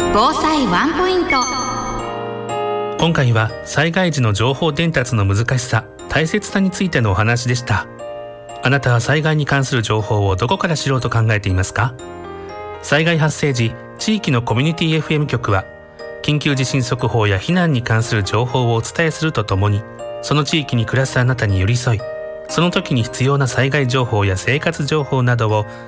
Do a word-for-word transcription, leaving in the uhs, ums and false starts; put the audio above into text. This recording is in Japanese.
防災ワンポイント。 今回は災害時の情報伝達の難しさ、大切さについてのお話でした。あなたは災害に関する情報をどこから知ろうと考えていますか？災害発生時、地域のコミュニティ エフエム 局は緊急地震速報や避難に関する情報をお伝えするとともに、その地域に暮らすあなたに寄り添い、その時に必要な災害情報や生活情報などを